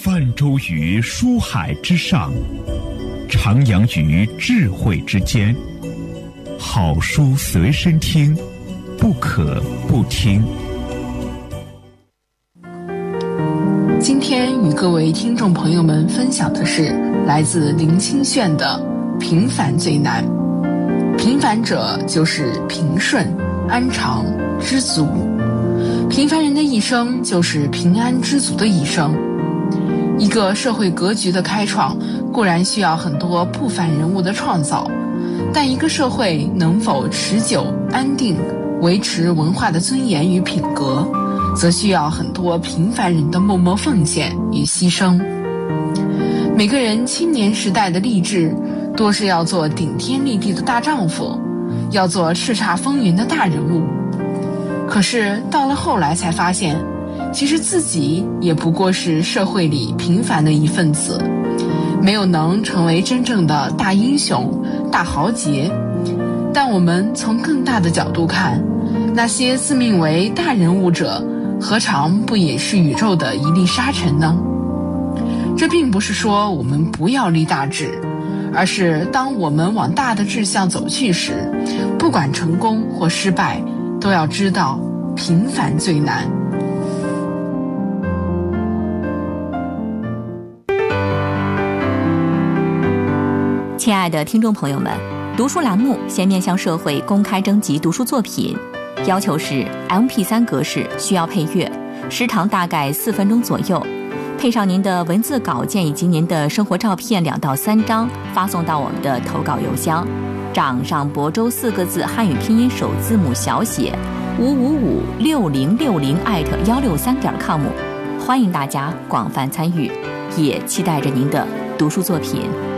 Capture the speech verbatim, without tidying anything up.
泛舟于书海之上，徜徉于智慧之间。好书随身听，不可不听。 今天与各位听众朋友们分享的是来自林清炫的《平凡最难》。平凡者就是平顺、安常、知足。平凡人的一生就是平安知足的一生。一个社会格局的开创固然需要很多不凡人物的创造，但一个社会能否持久安定维持文化的尊严与品格，则需要很多平凡人的默默奉献与牺牲。每个人青年时代的励志多是要做顶天立地的大丈夫，要做叱咤风云的大人物。可是到了后来才发现，其实自己也不过是社会里平凡的一份子，没有能成为真正的大英雄、大豪杰。但我们从更大的角度看，那些自命为大人物者，何尝不也是宇宙的一粒沙尘呢？这并不是说我们不要立大志，而是当我们往大的志向走去时，不管成功或失败，都要知道平凡最难。 亲爱的听众朋友们，读书栏目现面向社会公开征集读书作品，要求是 M P 三 格式，需要配乐，时长大概四分钟左右，配上您的文字稿件以及您的生活照片两到三张，发送到我们的投稿邮箱掌上亳州四个字汉语拼音首字母小写五五五六零六零艾特幺六三点 com。 欢迎大家广泛参与，也期待着您的读书作品。